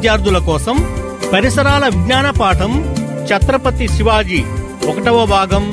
విద్యార్థుల కోసం పరిసరాల విజ్ఞాన పాఠం ఛత్రపతి శివాజీ 1వ భాగం.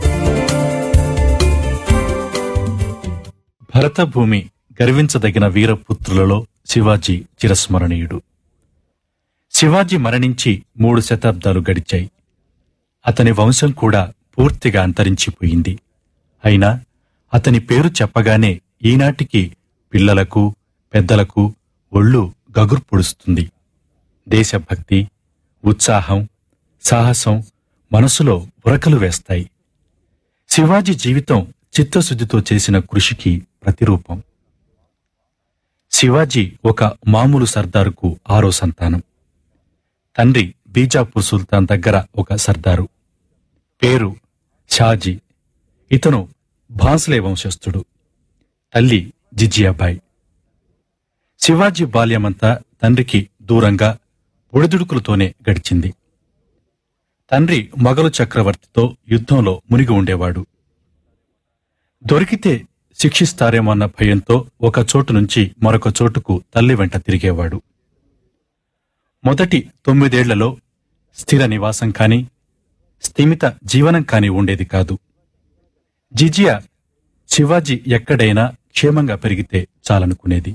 భరతభూమి గర్వించదగిన వీరపుత్రులలో శివాజీ చిరస్మరణీయుడు. శివాజీ మరణించి 3 శతాబ్దాలు గడిచాయి. అతని వంశం కూడా పూర్తిగా అంతరించిపోయింది. అయినా అతని పేరు చెప్పగానే ఈనాటికి పిల్లలకు పెద్దలకు ఒళ్ళు గగుర్పొడుస్తుంది. దేశభక్తి, ఉత్సాహం, సాహసం మనసులో ఉరకలు వేస్తాయి. శివాజీ జీవితం చిత్తశుద్ధితో చేసిన కృషికి ప్రతిరూపం. శివాజీ ఒక మామూలు సర్దారుకు 6వ సంతానం. తండ్రి బీజాపూర్ సుల్తాన్ దగ్గర ఒక సర్దారు. పేరు షాజీ. ఇతను భాన్స్లే వంశస్థుడు. తల్లి జిజియాబాయి. శివాజీ బాల్యమంతా తండ్రికి దూరంగా ఒడిదుడుకులతోనే గడిచింది. తండ్రి మొఘలు చక్రవర్తితో యుద్ధంలో మునిగి ఉండేవాడు. దొరికితే శిక్షిస్తారేమన్న భయంతో ఒక చోటు నుంచి మరొక చోటుకు తల్లి వెంట తిరిగేవాడు. మొదటి 9 ఏళ్లలో స్థిర నివాసం కాని, స్థిమిత జీవనం కాని ఉండేది కాదు. జిజియా శివాజీ ఎక్కడైనా క్షేమంగా పెరిగితే చాలనుకునేది.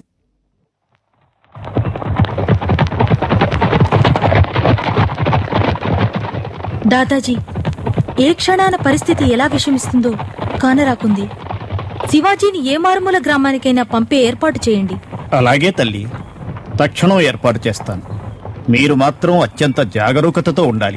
దాదాజీ, ఏ క్షణాన పరిస్థితి ఎలా విషమిస్తుందో కానరాకుంది. శివాజీని ఏ మారుమూల గ్రామానికైనా పంపే ఏర్పాటు చేయండి. అలాగే తల్లి, తక్షణం ఏర్పాటు చేస్తాను. మీరు మాత్రం అత్యంత జాగరూకతతో ఉండాలి.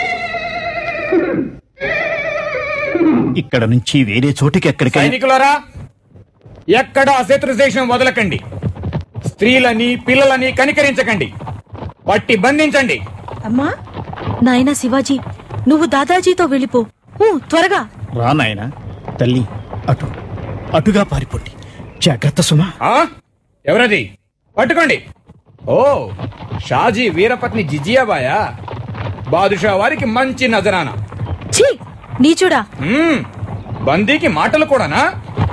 ఇక్కడ నుంచి వేరే చోటికి ఎక్కడికైనా. సైనికులారా, ఎక్కడ శత్రుశేషం వదలకండి. స్త్రీలని పిల్లలని కనికరించకండి. పట్టి బంధించండి. అమ్మా, నాయనా శివాజీ, నువ్వు దాదాజీతో వెళ్ళిపో. త్వరగా రా నాయనా. తల్లి, అటుగా పారిపోండి. జాగ్రత్త సుమా. ఎవరది? పట్టుకోండి. ఓ, షాజీ వీరపత్ని జిజియాబాయా? బాదుషా వారికి మంచి నజరానా. ఛీ, నీచుడా! బందీకి మాటలు కూడానా?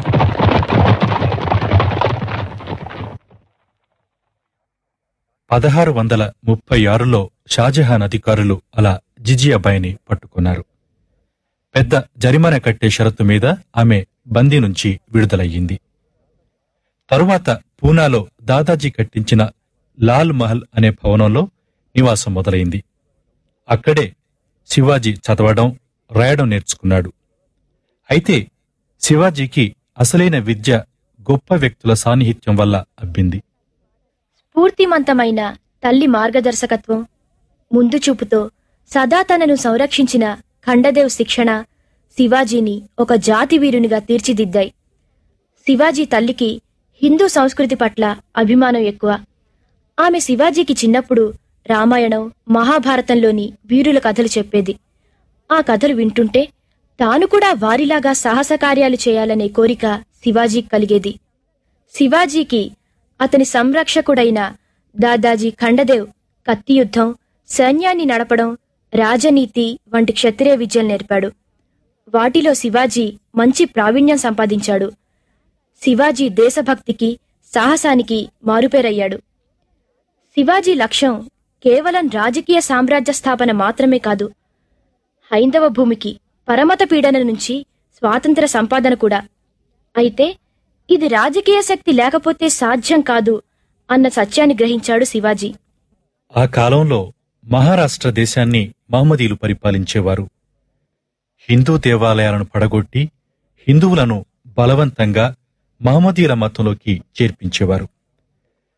పదహారు 1636లో షాజహాన్ అధికారులు అలా జిజియాబాయిని పట్టుకున్నారు. పెద్ద జరిమానా కట్టే షరతు మీద ఆమె బందీ నుంచి విడుదలయ్యింది. తరువాత పూనాలో దాదాజీ కట్టించిన లాల్ మహల్ అనే భవనంలో నివాసం మొదలైంది. అక్కడే శివాజీ చదవడం, రాయడం నేర్చుకున్నాడు. అయితే శివాజీకి అసలైన విద్య గొప్ప వ్యక్తుల సాన్నిహిత్యం వల్ల అబ్బింది. స్ఫూర్తిమంతమైన తల్లి మార్గదర్శకత్వం, ముందు చూపుతో సదా తనను సంరక్షించిన ఖండదేవ్ శిక్షణ శివాజీని ఒక జాతి వీరునిగా తీర్చిదిద్దాయి. శివాజీ తల్లికి హిందూ సంస్కృతి పట్ల అభిమానం ఎక్కువ. ఆమె శివాజీకి చిన్నప్పుడు రామాయణం, మహాభారతంలోని వీరుల కథలు చెప్పేది. ఆ కథలు వింటుంటే తాను కూడా వారిలాగా సాహస కార్యాలు చేయాలనే కోరిక శివాజీకి కలిగేది. శివాజీకి అతని సంరక్షకుడైన దాదాజీ ఖండదేవ్ కత్తియుద్ధం, సైన్యాన్ని నడపడం, రాజనీతి వంటి క్షత్రియ విద్యలు నేర్పాడు. వాటిలో శివాజీ మంచి ప్రావీణ్యం సంపాదించాడు. శివాజీ దేశభక్తికి, సాహసానికి మారుపేరయ్యాడు. శివాజీ లక్ష్యం కేవలం రాజకీయ సామ్రాజ్య స్థాపన మాత్రమే కాదు, హైందవ భూమికి పరమత పీడన నుంచి స్వాతంత్ర సంపాదన కూడా. అయితే ఇది రాజకీయ శక్తి లేకపోతే సాధ్యం కాదు అన్న సత్యాన్ని గ్రహించాడు శివాజీ. ఆ కాలంలో మహారాష్ట్ర దేశాన్ని మహమ్మదీలు పరిపాలించేవారు. హిందూ దేవాలయాలను పడగొట్టి హిందువులను బలవంతంగా మహమ్మదీల మతంలోకి చేర్పించేవారు.